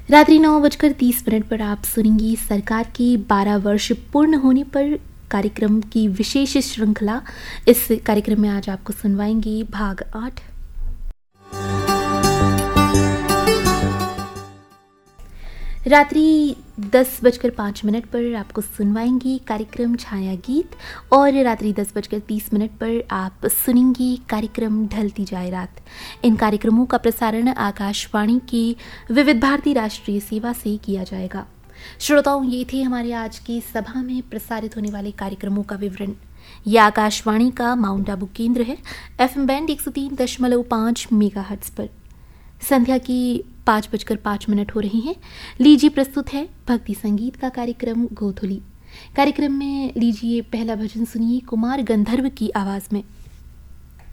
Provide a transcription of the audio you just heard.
रात्रि 9:30 पर आप सुनेंगी सरकार के 12 वर्ष पूर्ण होने पर कार्यक्रम की विशेष श्रृंखला। इस कार्यक्रम में आज आपको सुनवाएंगे भाग 8। रात्रि 10:05 पर आपको सुनवाएंगी कार्यक्रम छाया गीत और रात्रि 10:30 पर आप सुनेंगी कार्यक्रम ढलती जाए रात। इन कार्यक्रमों का प्रसारण आकाशवाणी की विविध भारती राष्ट्रीय सेवा से किया जाएगा। श्रोताओं, ये थे हमारे आज की सभा में प्रसारित होने वाले कार्यक्रमों का विवरण। यह आकाशवाणी का माउंट आबू केंद्र है। FM बैंड 103.5 मेगाहर्ट्ज पर संध्या की 5:05 हो रही हैं। लीजिए प्रस्तुत है भक्ति संगीत का कार्यक्रम गोधुली। कार्यक्रम में लीजिए पहला भजन सुनिए कुमार गंधर्व की आवाज में।